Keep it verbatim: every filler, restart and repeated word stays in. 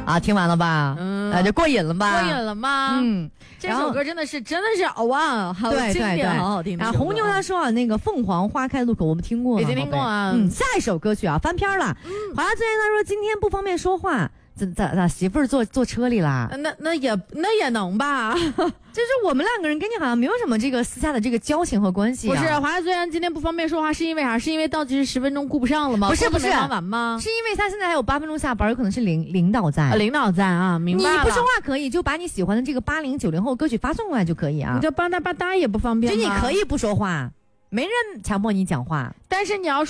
啊，听完了吧？嗯，啊，就过瘾了吧？ 过瘾了吗？ 嗯， 这首歌真的是真的是哇，好经典，好好听。 啊，红牛他说啊，那个凤凰花开路口我们听过了， 已经听过啊。 嗯，下一首歌曲啊，翻篇了。嗯，华夏最近他说今天不方便说话。咋咋咋？媳妇儿坐坐车里啦？ 那那也那也能吧？ 就是我们两个人跟你好像没有什么这个私下的这个交情和关系、啊。 不是，华夏虽然今天不方便说话，是因为啥？是因为倒计时十分钟顾不上了吗？ 不是不是， 忙完吗？ 是因为他现在还有八分钟下班，有可能是领领导在、 啊。领导在啊，明白了。 你不说话可以，就把你喜欢的这个八零九零后歌曲发送过来就可以啊。 你这吧嗒吧嗒也不方便吗？ 就你可以不说话，没人强迫你讲话， 但是你要。